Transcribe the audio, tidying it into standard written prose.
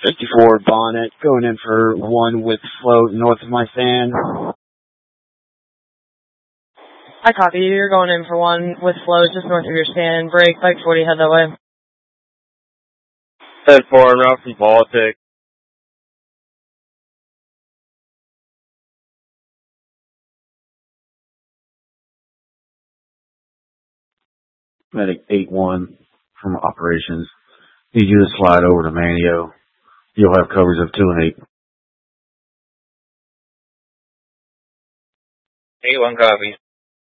54 Bonnet, going in for 1 with float north of my stand. I copy you. You're going in for 1 with float just north of your stand. Break, Bike 40, head that way. 10-4, route from Baltic. Medic 8-1 from operations. Need you to slide over to Manio. You'll have coverage of 2 and 8. 8-1 copy.